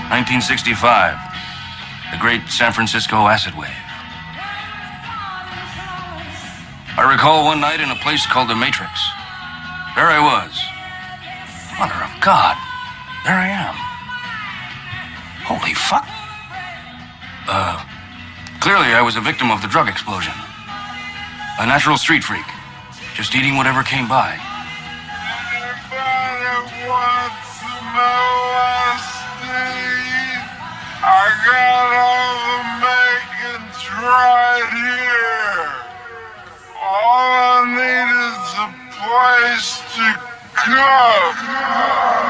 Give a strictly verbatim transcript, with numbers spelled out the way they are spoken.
nineteen sixty-five. The great San Francisco acid wave. I recall one night in a place called the Matrix. There I was. Mother of God. There I am. Holy fuck. Uh, clearly I was a victim of the drug explosion. A natural street freak. Just eating whatever came by. Anybody wants some L S D? I got